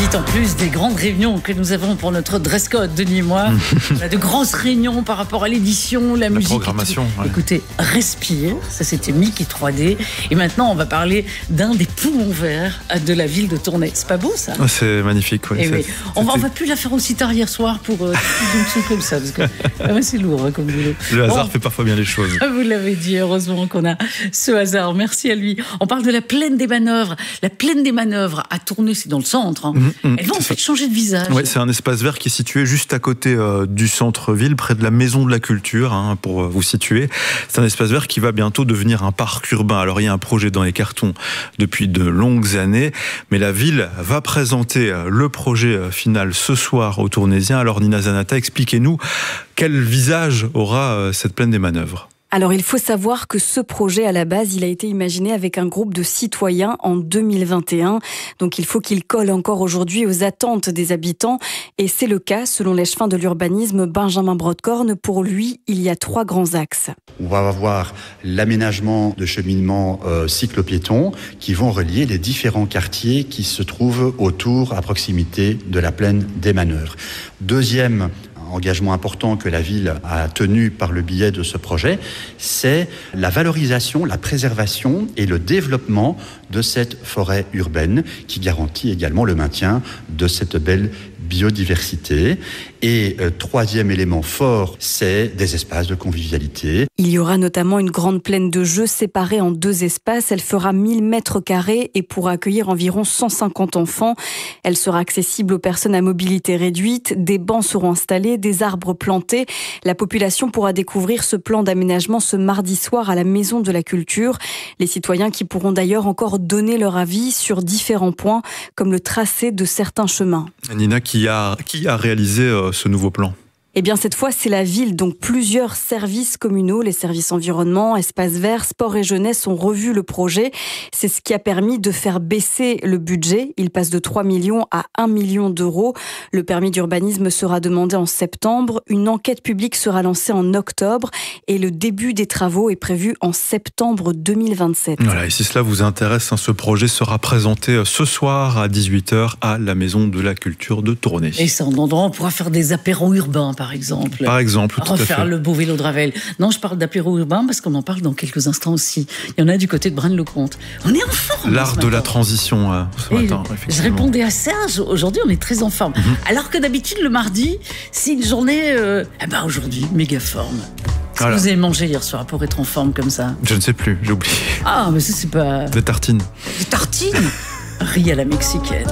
profite en plus des grandes réunions que nous avons pour notre dress code, Denis et moi. On a de grosses réunions par rapport à l'édition, la musique. Programmation. Ouais. Écoutez, Respire, ça c'était Mickey 3D. Et maintenant, on va parler d'un des poumons verts de la ville de Tournai. C'est pas beau ça? Oh, c'est magnifique. Ouais. Oui. On va plus la faire aussi tard hier soir pour une fonction comme ça. Parce que c'est lourd comme boulot. Le hasard fait parfois bien les choses. Vous l'avez dit, heureusement qu'on a ce hasard. Merci à lui. On parle de la plaine des manœuvres. La plaine des manœuvres à Tournai, c'est dans le centre. Hein. Elle va en fait changer de visage. Ouais, c'est un espace vert qui est situé juste à côté du centre-ville, près de la Maison de la Culture, pour vous situer. C'est un espace vert qui va bientôt devenir un parc urbain. Alors il y a un projet dans les cartons depuis de longues années, mais la ville va présenter le projet final ce soir aux Tournaisiens. Alors Nina Zanata, expliquez-nous quel visage aura cette plaine des manœuvres. Alors il faut savoir que ce projet à la base, il a été imaginé avec un groupe de citoyens en 2021. Donc il faut qu'il colle encore aujourd'hui aux attentes des habitants. Et c'est le cas selon l'échevin de l'urbanisme Benjamin Brodkorn. Pour lui, il y a 3 grands axes. On va avoir l'aménagement de cheminements cyclo-piétons qui vont relier les différents quartiers qui se trouvent autour, à proximité de la plaine des manœuvres. Deuxième engagement important que la ville a tenu par le biais de ce projet, c'est la valorisation, la préservation et le développement de cette forêt urbaine qui garantit également le maintien de cette belle biodiversité. Et troisième élément fort, c'est des espaces de convivialité. Il y aura notamment une grande plaine de jeux séparée en 2 espaces. Elle fera 1000 mètres carrés et pourra accueillir environ 150 enfants. Elle sera accessible aux personnes à mobilité réduite. Des bancs seront installés, des arbres plantés. La population pourra découvrir ce plan d'aménagement ce mardi soir à la Maison de la Culture. Les citoyens qui pourront d'ailleurs encore donner leur avis sur différents points, comme le tracé de certains chemins. Nina, qui a réalisé ce nouveau plan? Eh bien, cette fois, c'est la ville. Donc, plusieurs services communaux, les services environnement, espaces verts, sport et jeunesse ont revu le projet. C'est ce qui a permis de faire baisser le budget. Il passe de 3 millions à 1 million d'euros. Le permis d'urbanisme sera demandé en septembre. Une enquête publique sera lancée en octobre. Et le début des travaux est prévu en septembre 2027. Voilà, et si cela vous intéresse, ce projet sera présenté ce soir à 18h à la Maison de la Culture de Tournai. Et c'est un endroit où on pourra faire des apéros urbains, par exemple. Par exemple, tout à fait. Refaire le beau vélo de Ravel. Non, je parle d'apéro urbain parce qu'on en parle dans quelques instants aussi. Il y en a du côté de Braine-le-Comte. On est en forme. L'art de la transition ce matin, effectivement. Je répondais à Serge, aujourd'hui on est très en forme. Alors que d'habitude le mardi, c'est une journée, aujourd'hui, méga forme. Qu'est-ce que vous avez mangé hier soir pour être en forme comme ça? Je ne sais plus, j'ai oublié. Ah, mais ça c'est pas... Des tartines. Des tartines? Riz à la mexicaine.